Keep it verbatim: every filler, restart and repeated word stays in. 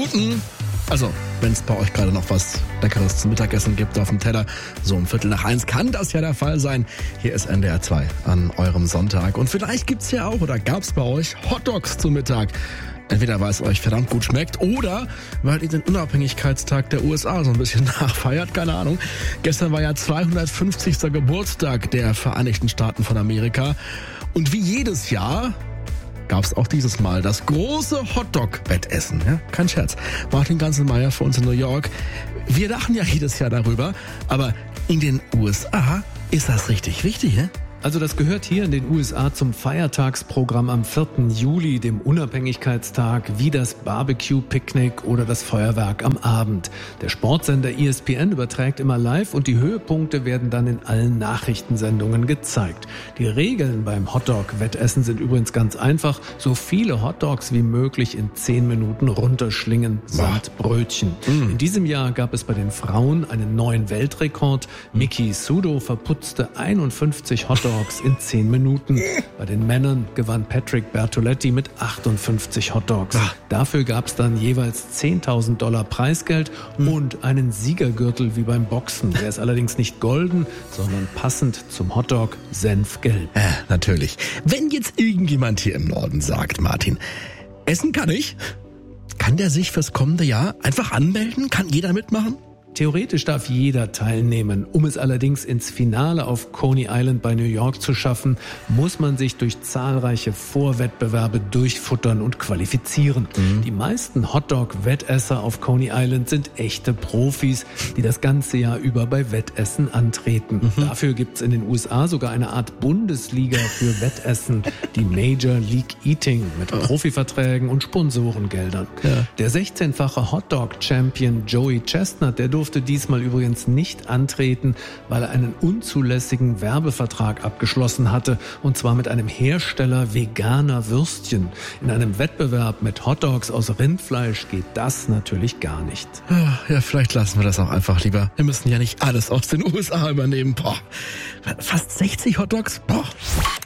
Mm-mm. Also, wenn es bei euch gerade noch was Leckeres zum Mittagessen gibt auf dem Teller, so um Viertel nach eins kann das ja der Fall sein. Hier ist N D R zwei an eurem Sonntag. Und vielleicht gibt's ja auch oder gab's bei euch Hotdogs zum Mittag. Entweder weil es euch verdammt gut schmeckt oder weil ihr den Unabhängigkeitstag der U S A so ein bisschen nachfeiert, keine Ahnung. Gestern war ja zweihundertfünfzigster Geburtstag der Vereinigten Staaten von Amerika. Und wie jedes Jahr gab es auch dieses Mal das große Hotdog-Wettessen. Ja? Kein Scherz. Martin Ganzelmeier für uns in New York. Wir lachen ja jedes Jahr darüber, aber in den U S A ist das richtig wichtig, ne? Also das gehört hier in den U S A zum Feiertagsprogramm am vierten Juli, dem Unabhängigkeitstag, wie das Barbecue-Picknick oder das Feuerwerk am Abend. Der Sportsender E S P N überträgt immer live und die Höhepunkte werden dann in allen Nachrichtensendungen gezeigt. Die Regeln beim Hotdog-Wettessen sind übrigens ganz einfach. So viele Hotdogs wie möglich in zehn Minuten runterschlingen samt Brötchen. Mm. In diesem Jahr gab es bei den Frauen einen neuen Weltrekord. Miki Sudo verputzte einundfünfzig Hotdogs in zehn Minuten. Bei den Männern gewann Patrick Bertoletti mit achtundfünfzig Hotdogs. Dafür gab es dann jeweils zehntausend Dollar Preisgeld und einen Siegergürtel wie beim Boxen. Der ist allerdings nicht golden, sondern passend zum Hotdog senfgelb. Äh, natürlich. Wenn jetzt irgendjemand hier im Norden sagt, Martin, essen kann ich, kann der sich fürs kommende Jahr einfach anmelden? Kann jeder mitmachen? Theoretisch darf jeder teilnehmen. Um es allerdings ins Finale auf Coney Island bei New York zu schaffen, muss man sich durch zahlreiche Vorwettbewerbe durchfuttern und qualifizieren. Mhm. Die meisten Hotdog-Wettesser auf Coney Island sind echte Profis, die das ganze Jahr über bei Wettessen antreten. Mhm. Dafür gibt's in den U S A sogar eine Art Bundesliga für Wettessen, die Major League Eating, mit Profiverträgen und Sponsorengeldern. Ja. Der sechzehnfache Hotdog-Champion Joey Chestnut, der durfte diesmal übrigens nicht antreten, weil er einen unzulässigen Werbevertrag abgeschlossen hatte, und zwar mit einem Hersteller veganer Würstchen. In einem Wettbewerb mit Hotdogs aus Rindfleisch geht das natürlich gar nicht. Ja, vielleicht lassen wir das auch einfach lieber. Wir müssen ja nicht alles aus den U S A übernehmen. Boah, fast sechzig Hotdogs? Boah.